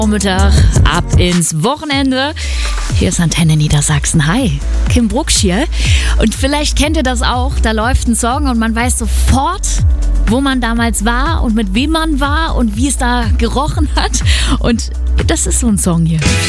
Vormittag, ab ins Wochenende. Hier ist Antenne Niedersachsen. Hi, Kim Brucksch hier. Und vielleicht kennt ihr das auch, da läuft ein Song und man weiß sofort, wo man damals war und mit wem man war und wie es da gerochen hat. Und das ist so ein Song hier.